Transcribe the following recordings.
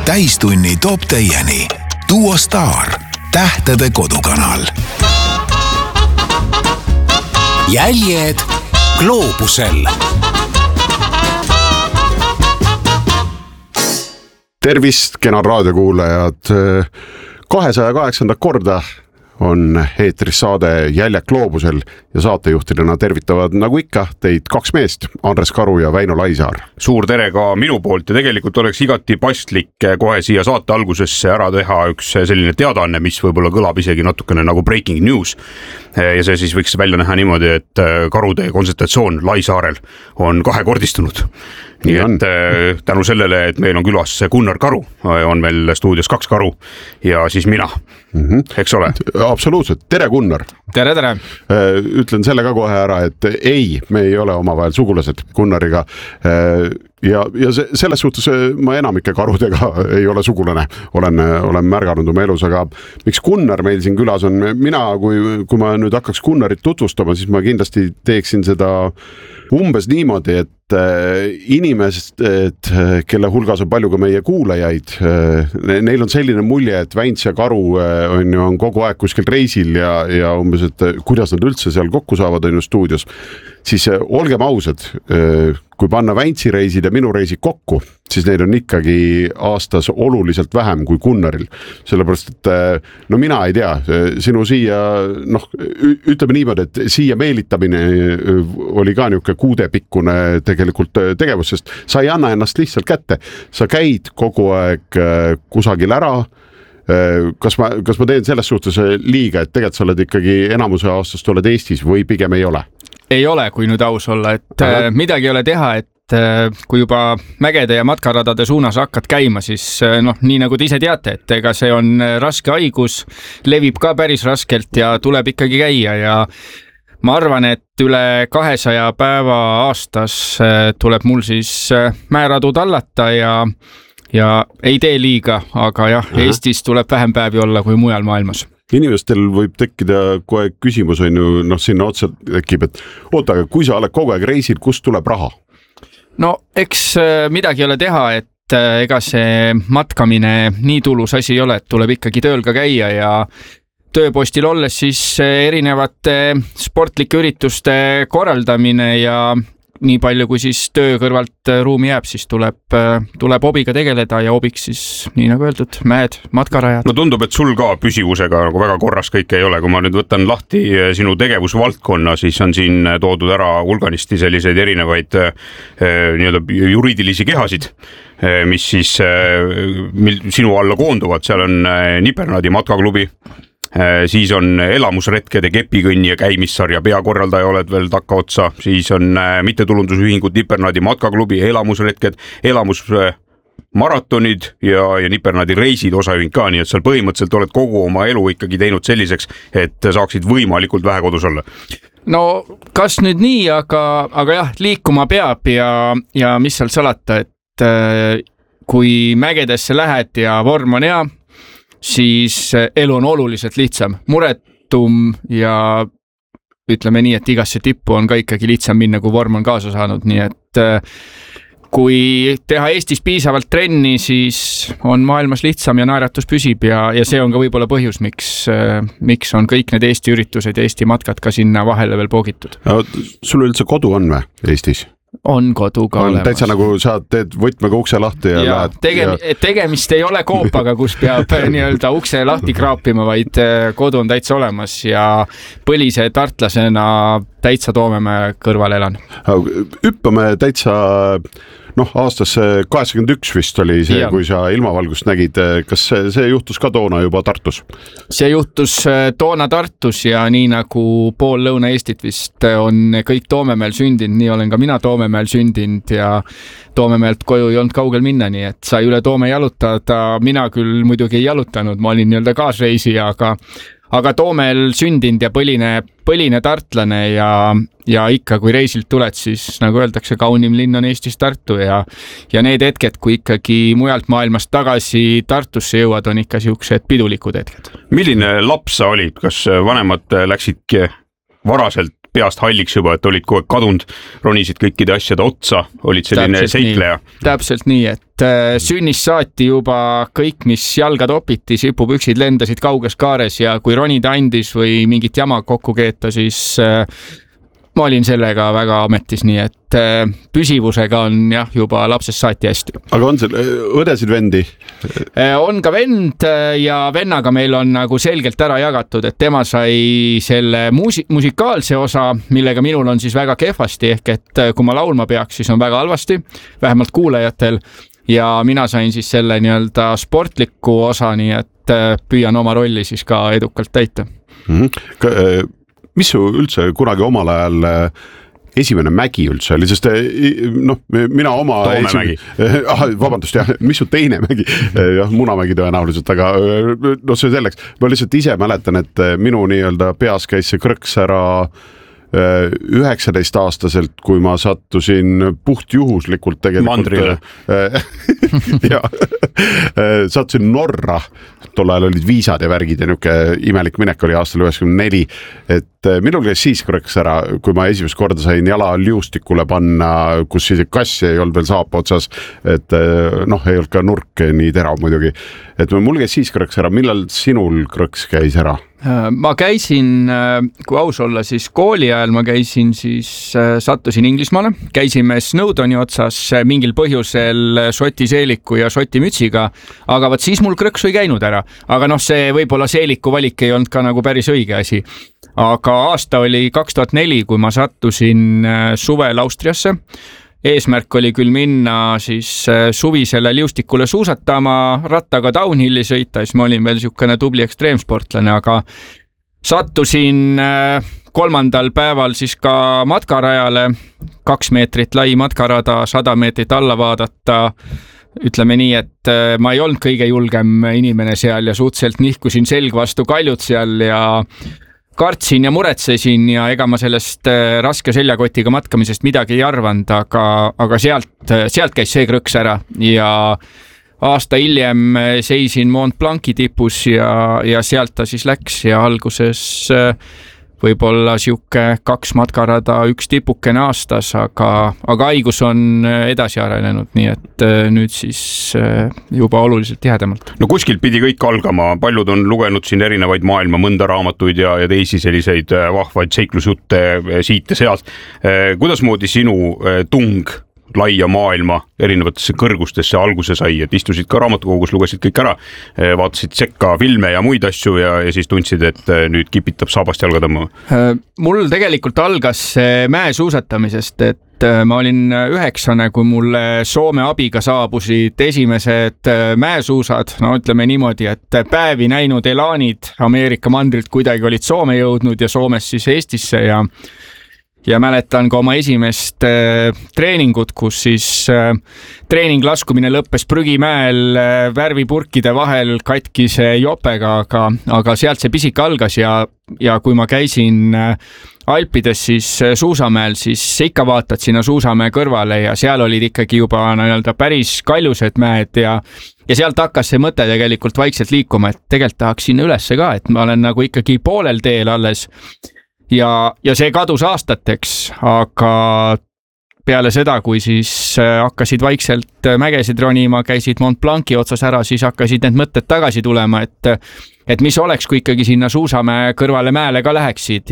täistunni toob teieni Duo Star, tähtede kodukanal. Jäljed gloobusel. Tervist, kenad raadiokuulajad. 208. korda on eetris saade Jäljed gloobusel ja saatejuhtidena tervitavad nagu ikka teid kaks meest, Andres Karu ja Väino Laisaar. Suur tere ka minu poolt ja tegelikult oleks igati paslik kohe siia saate algusesse ära teha üks selline teadaanne, mis võib-olla kõlab isegi natukene nagu breaking news. Ja see siis võiks välja näha niimoodi, et karude kontsentratsioon Laisaarel on kahekordistunud. Nii et tänu sellele, et meil on külas Gunnar Karu, on meil stuudios kaks karu ja siis mina, eks ole? Absoluutselt, tere Gunnar! Tere! Ütlen selle ka kohe ära, et ei, me ei ole omavahel sugulased Gunnariga ja selles suhtes ma enamike karudega ei ole sugulane, olen märganud oma elus, aga miks Gunnar meil siin külas on? Mina, kui ma nüüd hakkaks Gunnarit tutvustama, siis ma kindlasti teeksin seda umbes niimoodi, et inimesed, kelle hulgas on palju ka meie kuulajaid, neil on selline mulje, et Väints ja Karu on kogu aeg kuskil reisil ja umbes, et kuidas nad üldse seal kokku saavad on ju stuudios, siis olgem ausad, kui panna Väintsi reisid ja minu reisid kokku, siis neid on ikkagi aastas oluliselt vähem kui Gunnaril. Sellepärast, et no mina ei tea, sinu siia, ütleme niimoodi, et siia meelitamine oli ka niuke kuudepikkune tegelikult tegevus, sest sa ei anna ennast lihtsalt kätte. Sa käid kogu aeg kusagil ära. Kas ma teen selles suhtes liiga, et tegelikult sa oled ikkagi enamuse aastast oled Eestis või pigem ei ole? Ei ole, kui nüüd aus olla, et midagi ei ole teha, et kui juba mägede ja matkaradade suunas hakkad käima, siis nii nagu te ise teate, et ega see on raske haigus, levib ka päris raskelt ja tuleb ikkagi käia ja ma arvan, et üle 200 päeva aastas tuleb mul siis määradu tallata ja ei tee liiga, aga jah, Eestis tuleb vähem päevi olla kui mujal maailmas. Inimestel võib tekkida kohe küsimus, on ju, sinna otsa tekib, et oota, aga kui sa oled kogu aeg reisil, kust tuleb raha? No eks midagi ei ole teha, et ega see matkamine nii tulus asi ei ole, et tuleb ikkagi tööl ka käia ja tööpostil olles siis erinevate sportlike ürituste korraldamine ja nii palju, kui siis töö kõrvalt ruumi jääb, siis tuleb hobiga tegeleda ja hobiks siis, nii nagu öeldud, mäed, matkarajad. No tundub, et sul ka püsivusega nagu väga korras kõik ei ole. Kui ma nüüd võtan lahti sinu tegevusvaldkonna, siis on siin toodud ära hulganisti selliseid erinevaid nii-öelda juriidilisi kehasid, mis siis sinu alla koonduvad. Seal on Nipernaadi matkaklubi, siis on elamusretkede kepikõnni ja käimissarja peakorraldaja oled veel takkaotsa, siis on mittetulundusühingud Nipernaadi matkaklubi, elamusretked, elamusmaratonid ja Nipernaadi reisid osaühing ka, nii et seal põhimõtteliselt oled kogu oma elu ikkagi teinud selliseks, et saaksid võimalikult vähe kodus olla. No kas nüüd nii, aga jah, liikuma peab ja mis seal salata, et kui mägedesse lähed ja vorm on hea, siis elu on oluliselt lihtsam, muretum ja ütleme nii, et igasse tippu on ka ikkagi lihtsam minna, kui vorm on kaasa saanud, nii et kui teha Eestis piisavalt trenni, siis on maailmas lihtsam ja naeratus püsib ja see on ka võib-olla põhjus, miks on kõik need Eesti üritused ja Eesti matkad ka sinna vahele veel poogitud. Sul üldse kodu on või Eestis? On kodu ka olemas. Täitsa nagu sa teed võtmega ukse lahti ja lähed. Tegemist ei ole koopaga, kus peab nii-öelda ukse lahti kraapima, vaid kodu on täitsa olemas ja põlise tartlasena täitsa Toomemäe kõrval elan. Hüppame täitsa aastasse 81 vist oli see, kui sa ilmavalgust nägid. Kas see juhtus ka toona juba Tartus? See juhtus toona Tartus ja nii nagu pool Lõuna-Eestit vist on kõik Toomemäel sündinud, nii olen ka mina Toomemäel sündinud ja Toomemäelt koju ei olnud kaugel minna, nii et sai üle Toome jalutada. Mina küll muidugi ei jalutanud, ma olin nii-öelda kaasreisija, aga Toomel sündinud ja põline tartlane ja ikka, kui reisilt tuled, siis nagu öeldakse, kaunim linn on Eestis Tartu ja need hetked, kui ikkagi mujalt maailmast tagasi Tartusse jõuad, on ikka siuksed pidulikud hetked. Milline laps sa olid? Kas vanemad läksid varaselt peast halliks juba, et olid kogu aeg kadunud, ronisid kõikide asjade otsa, olid selline seikleja. Täpselt nii, et sünnist saati juba kõik, mis jalga topiti, sipupüksid lendasid kauges kaares ja kui ronida andis või mingit jama kokku keeta, siis ma olin sellega väga ametis, nii et püsivusega on jah, juba lapsest saati hästi. Aga on seal õdesid vendi? On ka vend ja vennaga meil on nagu selgelt ära jagatud, et tema sai selle musikaalse osa, millega minul on siis väga kehvasti, ehk et kui ma laulma peaks, siis on väga halvasti, vähemalt kuulajatel, ja mina sain siis selle nii-öelda sportliku osa, nii et püüan oma rolli siis ka edukalt täita. Mis su üldse kunagi omal ajal esimene mägi üldse oli, sest mina oma vabandust, jah, mis su teine mägi, jah, Munamägi tõenäoliselt, aga see selleks, ma lihtsalt ise mäletan, et minu nii-öelda peas käis see krõks ära 19-aastaselt, kui ma sattusin puhtjuhuslikult tegelikult ja sattusin Norra, tol ajal olid viisad ja värgid ja niisugune imelik minek oli aastal 94, et minul käis siis krõks ära, kui ma esimest korda sain jala liustikule panna, kus siis kassi ei olnud veel saapa otsas, et ei olnud ka nurk nii terav muidugi, et mul käis siis krõks ära. Millal sinul krõks käis ära? Ma käisin, kui aus olla, siis kooli ajal ma käisin, siis sattusin Inglismaale, käisime Snowdoni otsas mingil põhjusel Šoti seeliku ja Šoti mütsiga, aga vaat siis mul krõksu ei käinud ära, aga see võib-olla seeliku valik ei olnud ka nagu päris õige asi. Aga aasta oli 2004, kui ma sattusin suvel Austriasse. Eesmärk oli küll minna siis suvisele liustikule suusatama, rattaga downhilli sõita, siis ma olin veel niisugune tubli ekstreemsportlane, aga sattusin 3. päeval siis ka matkarajale, 2 meetrit lai matkarada, 100 meetrit alla vaadata. Ütleme nii, et ma ei olnud kõige julgem inimene seal ja suhteliselt nihkusin selg vastu kaljud seal ja kartsin ja muretsesin ja ega ma sellest raske seljakotiga matkamisest midagi ei arvanud, aga sealt käis see krõks ära ja aasta hiljem seisin Mont Blanc'i tipus ja sealt ta siis läks ja alguses võib-olla siuke 2 matkarada, 1 tipukene aastas, aga haigus on edasi arenenud, nii et nüüd siis juba oluliselt tihedamalt. No kuskilt pidi kõik algama, paljud on lugenud siin erinevaid maailma mõnda raamatuid ja teisi selliseid vahvaid seiklusjutte siit ja sealt. Kuidasmoodi sinu tung laia maailma erinevatesse kõrgustesse alguse sai, et istusid ka raamatukogus, lugesid kõik ära, vaatasid sekka filme ja muid asju ja siis tundsid, et nüüd kipitab saabast jalga tõmbama? Mul tegelikult algas mäesuusatamisest, et ma olin 9, kui mulle Soome abiga saabusid esimesed mäesuusad, ütleme niimoodi, et päevi näinud elaanid Ameerika mandrilt kuidagi olid Soome jõudnud ja Soomest siis Eestisse ja mäletan ka oma esimest treeningut, kus siis treening laskumine lõppes prügimäel värvipurkide vahel katkise jopega, aga sealt see pisik algas ja kui ma käisin Alpides siis suusamäel, siis ikka vaatad sinna suusamäe kõrvale ja seal olid ikkagi juba päris kaljused mäed ja sealt hakkas see mõte tegelikult vaikselt liikuma, et tegelikult tahaks sinna ülesse ka, et ma olen nagu ikkagi poolel teel alles. Ja see kadus aastateks, aga peale seda, kui siis hakkasid vaikselt mägesid ronima, käisid Mont Blanc'i otsas ära, siis hakkasid need mõtted tagasi tulema, et mis oleks, kui ikkagi sinna suusamäe kõrvale mäele ka läheksid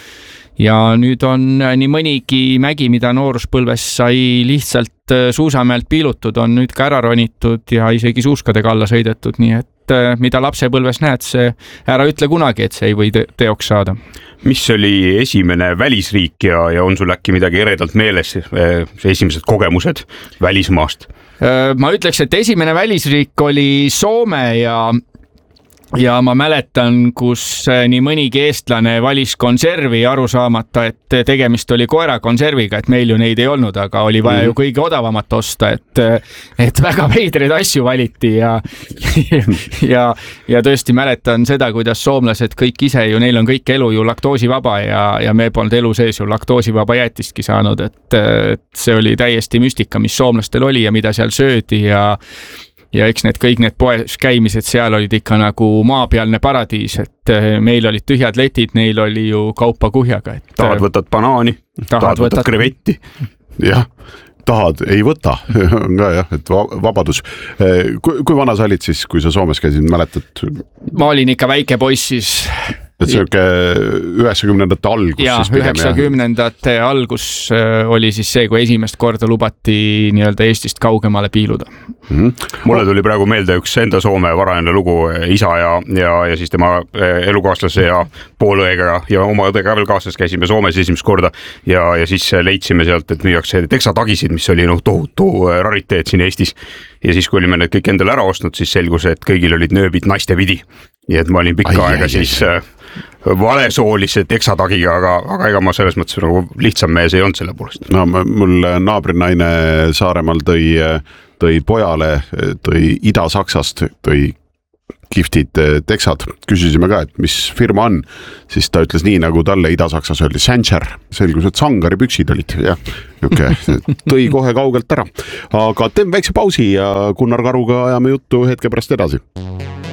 ja nüüd on nii mõnigi mägi, mida nooruspõlves sai lihtsalt suusamäelt piilutud, on nüüd ka ära ronitud ja isegi suuskadega alla sõidetud, nii et mida lapsepõlves näed, see ära ütle kunagi, et see ei või teoks saada. Mis oli esimene välisriik ja on sul äkki midagi eredalt meeles, esimesed kogemused välismaast? Ma ütleks, et esimene välisriik oli Soome ja ma mäletan, kus nii mõnigi eestlane valis konservi aru saamata, et tegemist oli koerakonserviga, et meil ju neid ei olnud, aga oli vaja ju kõige odavamat osta, et väga veidreid asju valiti ja tõesti mäletan seda, kuidas soomlased kõik ise ju, neil on kõik elu ju laktoosivaba ja me polnud elu sees ju laktoosivaba jäätistki saanud, et see oli täiesti müstika, mis soomlastel oli ja mida seal söödi ja eks kõik need poes käimised seal olid ikka nagu maapealne paradiis, et meil olid tühjad letid, neil oli ju kaupa kuhjaga. Tahad võtad banaani, tahad võtad krevetti. Jah, tahad, ei võta, on ka jah, et vabadus. Kui vana sa olid siis, kui sa Soomes käisid, mäletad? Ma olin ikka väike poiss siis. Et selline 90ndate algus. Ja, 90ndate algus oli siis see, kui esimest korda lubati nii-öelda Eestist kaugemale piiluda. Mulle tuli praegu meelde üks enda Soome varajane lugu, isa ja siis tema elukaaslase ja poolõega ja oma õdega veel kaasas käisime Soomes esimest korda ja siis leidsime sealt, et müüakse teksatagisid, mis oli tohutu rariteet siin Eestis. Ja siis, kui olime need kõik endale ära ostnud, siis selgus, et kõigil olid nööbid naiste pidi. Ja et ma olin pikka aega siis valesoolise teksatagiga, aga ega ma selles mõttes nagu lihtsam mees ei olnud selle poolest. No mul naabrinaine Saaremaal tõi pojale, tõi Ida-Saksast, tõi kihvtid teksad. Küsisime ka, et mis firma on, siis ta ütles nii, nagu talle Ida-Saksas oli Sanger. Selgus, et Sangari püksid olid ja tõi kohe kaugelt ära. Aga teeme väikse pausi ja Gunnar Karuga ajame juttu hetke pärast edasi.